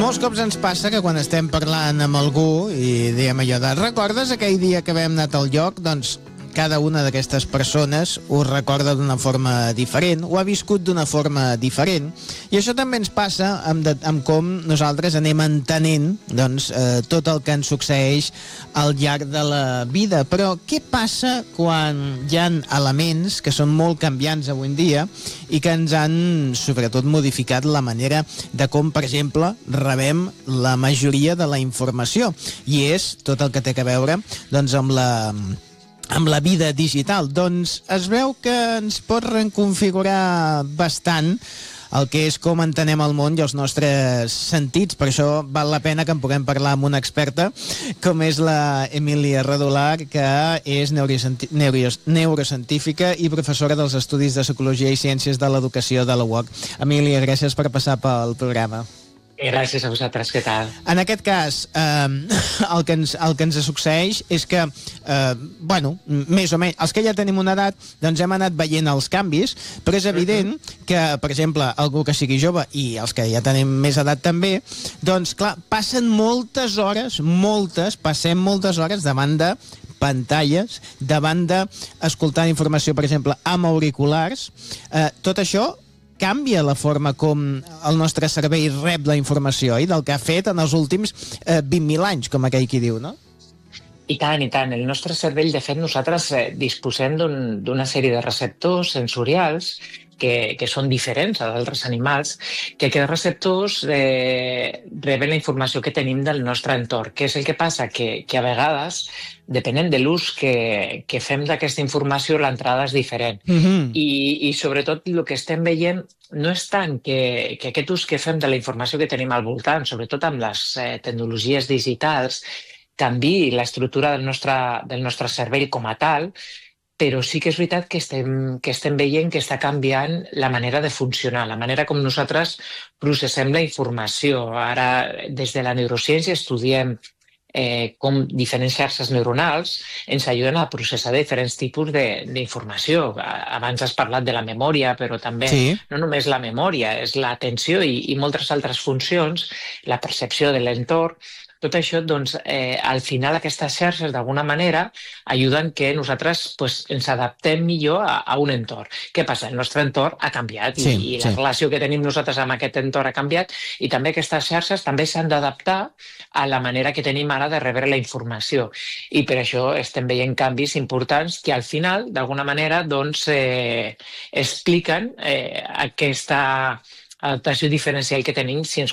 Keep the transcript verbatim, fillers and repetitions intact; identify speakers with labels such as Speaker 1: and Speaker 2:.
Speaker 1: Molts cops ens passa que quan estem parlant amb algú i diem allò de recordes aquell dia que vam anat al lloc, doncs cada una d'aquestes persones ho recorda d'una forma diferent, ho ha viscut d'una forma diferent, i això també ens passa amb, de, amb com nosaltres anem entenent doncs, eh, tot el que ens succeeix al llarg de la vida. Però què passa quan hi ha elements que són molt canviants avui en dia i que ens han, sobretot, modificat la manera de com, per exemple, rebem la majoria de la informació, i és tot el que té a veure doncs, amb la amb la vida digital? Doncs es veu que ens pot reconfigurar bastant el que és com entenem el món i els nostres sentits. Per això val la pena que en puguem parlar amb una experta com és la Emília Redolar, que és neurocientífica i professora dels Estudis de Psicologia i Ciències de l'Educació de la U O C. Emília, gràcies per passar pel programa.
Speaker 2: Gràcies a vosaltres, què tal?
Speaker 1: En aquest cas, eh, el, que ens, el que ens succeeix és que, eh, bueno, més o menys, els que ja tenim una edat, doncs hem anat veient els canvis, però és evident que, per exemple, algú que sigui jove i els que ja tenim més edat també, doncs, clar, passen moltes hores, moltes, passem moltes hores davant de pantalles, davant d'escoltar informació, per exemple, amb auriculars. Eh, tot això canvia la forma com el nostre cervell rep la informació i del que ha fet en els últims eh, vint mil anys, com aquell qui diu, no?
Speaker 2: I tant, i tant. El nostre cervell, de fet, nosaltres eh, disposem d'una sèrie de receptors sensorials que, que són diferents a d'altres animals, que aquests receptors eh, reben la informació que tenim del nostre entorn. Què és el que passa? Que, que a vegades, depenent de l'ús que, que fem d'aquesta informació, l'entrada és diferent.
Speaker 1: Mm-hmm.
Speaker 2: I, I sobretot el que estem veient no és tant que, que aquest ús que fem de la informació que tenim al voltant, sobretot amb les eh, tecnologies digitals, canviï l'estructura del nostre, del nostre cervell com a tal, però sí que és veritat que estem, que estem veient que està canviant la manera de funcionar, la manera com nosaltres processem la informació. Ara, des de la neurociència, estudiem eh, com diferents xarxes neuronals ens ajuden a processar diferents tipus d'informació. Abans has parlat de la memòria, però també
Speaker 1: Sí.
Speaker 2: no només la memòria, és l'atenció i, i moltes altres funcions, la percepció de l'entorn. Tot això, doncs, eh, al final aquestes xarxes, d'alguna manera, ajuden que nosaltres pues, ens adaptem millor a, a un entorn. Què passa? El nostre entorn ha canviat i,
Speaker 1: Sí,
Speaker 2: i la
Speaker 1: sí.
Speaker 2: relació que tenim nosaltres amb aquest entorn ha canviat, i també aquestes xarxes també s'han d'adaptar a la manera que tenim ara de rebre la informació. I per això estem veient canvis importants que al final, d'alguna manera, doncs, eh, expliquen eh, aquesta adaptació diferencial que tenim si ens